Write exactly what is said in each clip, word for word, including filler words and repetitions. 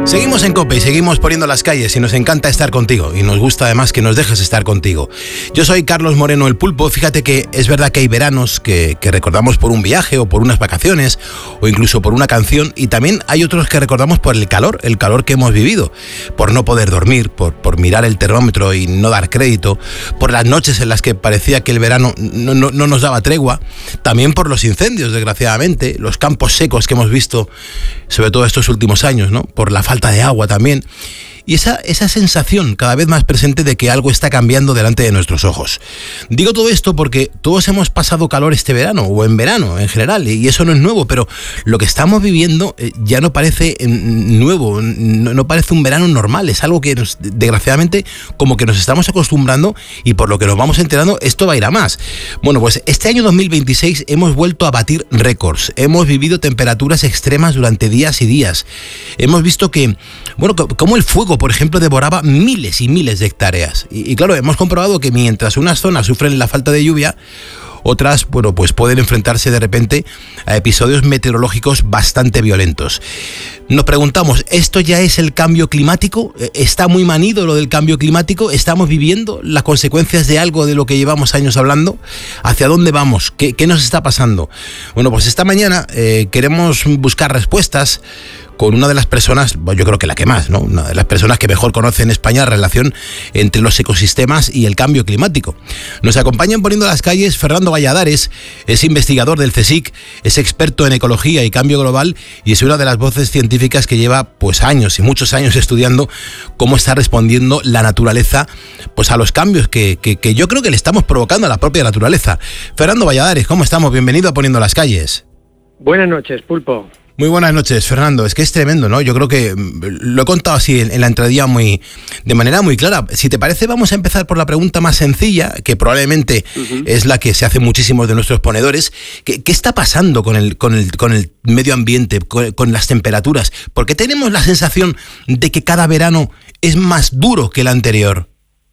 Seguimos en COPE y seguimos poniendo las calles y nos encanta estar contigo y nos gusta además que nos dejes estar contigo. Yo soy Carlos Moreno el Pulpo. Fíjate que es verdad que hay veranos que, que recordamos por un viaje o por unas vacaciones o incluso por una canción, y también hay otros que recordamos por el calor, el calor que hemos vivido, por no poder dormir, por, por mirar el termómetro y no dar crédito, por las noches en las que parecía que el verano no, no, no nos daba tregua, también por los incendios, desgraciadamente, los campos secos que hemos visto, sobre todo estos últimos años, ¿no? Por la falta de agua también, y esa, esa sensación cada vez más presente de que algo está cambiando delante de nuestros ojos. Digo todo esto porque todos hemos pasado calor este verano, o en verano en general, y eso no es nuevo, pero lo que estamos viviendo eh, ya no parece eh, nuevo, no, no parece un verano normal, es algo que nos, desgraciadamente como que nos estamos acostumbrando, y por lo que nos vamos enterando esto va a ir a más. Bueno, pues este año dos mil veintiséis hemos vuelto a batir récords, hemos vivido temperaturas extremas durante días y días, hemos visto que, bueno, como el fuego, por ejemplo, devoraba miles y miles de hectáreas. Y, y claro, hemos comprobado que mientras unas zonas sufren la falta de lluvia, otras, bueno, pues pueden enfrentarse de repente a episodios meteorológicos bastante violentos. Nos preguntamos, ¿esto ya es el cambio climático? ¿Está muy manido lo del cambio climático? ¿Estamos viviendo las consecuencias de algo de lo que llevamos años hablando? ¿Hacia dónde vamos? ¿Qué, qué nos está pasando? Bueno, pues esta mañana eh, queremos buscar respuestas con una de las personas, bueno, yo creo que la que más, ¿no? Una de las personas que mejor conoce en España la relación entre los ecosistemas y el cambio climático. Nos acompañan poniendo las calles Fernando Valladares, es investigador del CSIC, es experto en ecología y cambio global y es una de las voces científicas que lleva pues años y muchos años estudiando cómo está respondiendo la naturaleza pues a los cambios que, que, que yo creo que le estamos provocando a la propia naturaleza. Fernando Valladares, ¿cómo estamos? Bienvenido a Poniendo las Calles. Buenas noches, Pulpo. Muy buenas noches, Fernando. Es que es tremendo, ¿no? Yo creo que lo he contado así en, en la entradilla muy, de manera muy clara. Si te parece, vamos a empezar por la pregunta más sencilla, que probablemente uh-huh. es la que se hace muchísimos de nuestros ponedores. ¿Qué, qué está pasando con el, con el, con el medio ambiente, con, con las temperaturas? ¿Por qué tenemos la sensación de que cada verano es más duro que el anterior?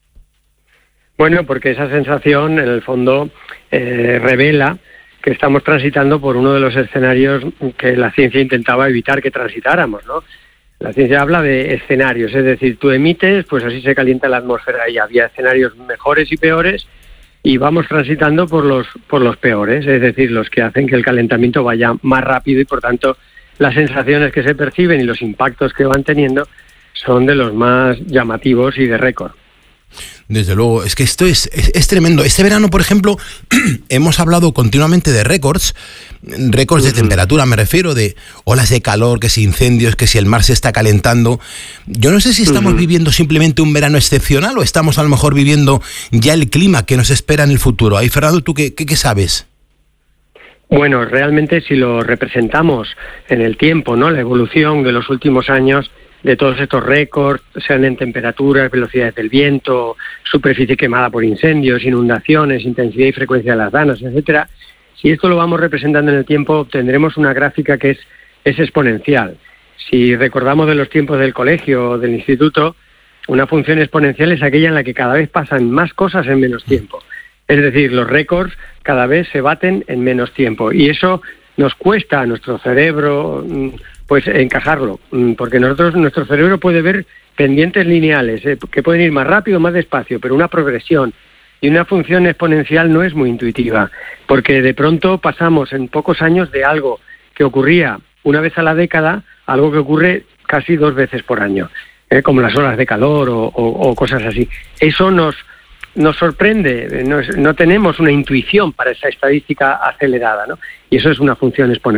Bueno, porque esa sensación, en el fondo, eh, revela que estamos transitando por uno de los escenarios que la ciencia intentaba evitar que transitáramos, ¿no? La ciencia habla de escenarios, es decir, tú emites, pues así se calienta la atmósfera, y había escenarios mejores y peores, y vamos transitando por los por los peores, es decir, los que hacen que el calentamiento vaya más rápido, y por tanto las sensaciones que se perciben y los impactos que van teniendo son de los más llamativos y de récord. Desde luego, es que esto es, es, es tremendo. Este verano, por ejemplo, hemos hablado continuamente de récords, récords de temperatura, me refiero, de olas de calor, que si incendios, que si el mar se está calentando. Yo no sé si estamos uh-huh. viviendo simplemente un verano excepcional o estamos a lo mejor viviendo ya el clima que nos espera en el futuro. Ahí, Fernando, ¿tú qué, qué, qué sabes? Bueno, realmente si lo representamos en el tiempo, ¿no? La evolución de los últimos años de todos estos récords, sean en temperaturas, velocidades del viento, superficie quemada por incendios, inundaciones, intensidad y frecuencia de las danas, etcétera. Si esto lo vamos representando en el tiempo, obtendremos una gráfica que es, es exponencial. Si recordamos de los tiempos del colegio o del instituto, una función exponencial es aquella en la que cada vez pasan más cosas en menos tiempo. Es decir, los récords cada vez se baten en menos tiempo, y eso nos cuesta a nuestro cerebro pues encajarlo, porque nosotros nuestro cerebro puede ver pendientes lineales eh, que pueden ir más rápido o más despacio, pero una progresión y una función exponencial no es muy intuitiva, porque de pronto pasamos en pocos años de algo que ocurría una vez a la década a algo que ocurre casi dos veces por año, eh, como las olas de calor o, o, o cosas así. Eso nos nos sorprende, no, no tenemos una intuición para esa estadística acelerada, ¿no? Y eso es una función exponencial.